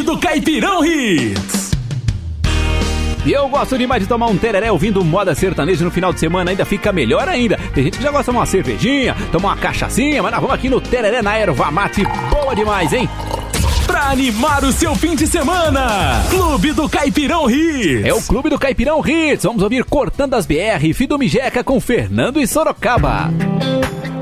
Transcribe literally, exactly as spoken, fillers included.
do Caipirão Hits. E eu gosto demais de tomar um tereré ouvindo moda sertaneja no final de semana, ainda fica melhor ainda. Tem gente que já gosta de tomar uma cervejinha, tomar uma cachaçinha, mas nós vamos aqui no tereré na erva mate, boa demais, hein? Pra animar o seu fim de semana, Clube do Caipirão Hits. É o Clube do Caipirão Hits, vamos ouvir Cortando as B R, Fido Mijeca com Fernando e Sorocaba.